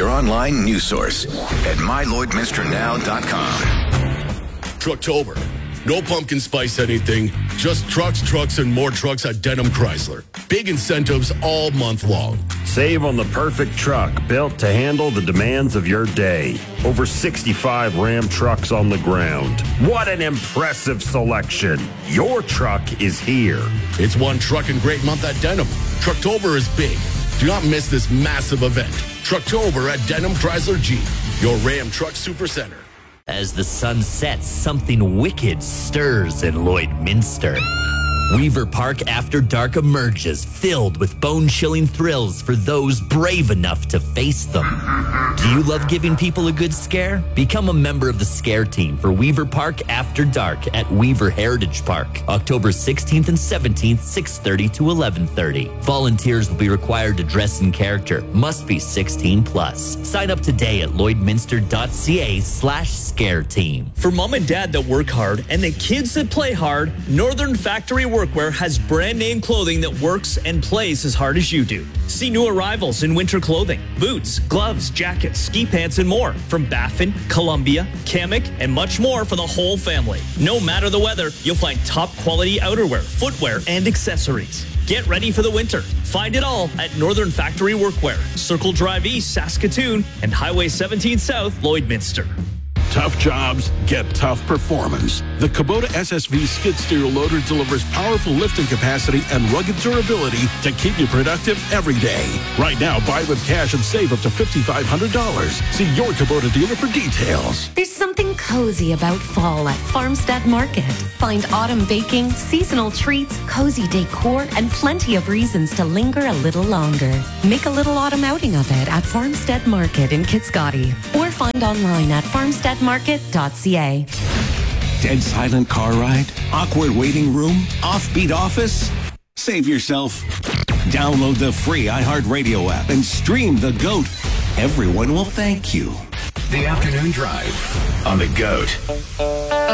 your online news source at mylloydminsternow.com. Trucktober. No pumpkin spice anything, just trucks, and more trucks at Denham Chrysler. Big incentives all month long. Save on the perfect truck built to handle the demands of your day. Over 65 Ram trucks on the ground. What an impressive selection. Your truck is here. It's one truck and great month at Denham. Trucktober is big. Do not miss this massive event. Trucktober at Denham Chrysler Jeep, your Ram Truck Supercenter. As the sun sets, something wicked stirs in Lloydminster. Weaver Park After Dark emerges, filled with bone-chilling thrills for those brave enough to face them. Do you love giving people a good scare? Become a member of the Scare Team for Weaver Park After Dark at Weaver Heritage Park, October 16th and 17th, 6:30 to 11:30. Volunteers will be required to dress in character. Must be 16 plus. Sign up today at lloydminster.ca/scare team. For mom and dad that work hard and the kids that play hard, Northern Factory Workwear has brand name clothing that works and plays as hard as you do. See new arrivals in winter clothing, boots, gloves, jackets, ski pants, and more from Baffin, Columbia, Kamek, and much more for the whole family. No matter the weather, you'll find top quality outerwear, footwear, and accessories. Get ready for the winter. Find it all at Northern Factory Workwear, Circle Drive East, Saskatoon, and Highway 17 South, Lloydminster. Tough jobs get tough performance. The Kubota SSV skid steer loader delivers powerful lifting capacity and rugged durability to keep you productive every day. Right now, buy with cash and save up to $5,500. See your Kubota dealer for details. There's something cozy about fall at Farmstead Market. Find autumn baking, seasonal treats, cozy decor, and plenty of reasons to linger a little longer. Make a little autumn outing of it at Farmstead Market in Kitscoty, or find online at farmsteadmarket.ca. Dead silent car ride? Awkward waiting room? Offbeat office? Save yourself. Download the free iHeartRadio app and stream The GOAT. Everyone will thank you. The Afternoon Drive on The GOAT.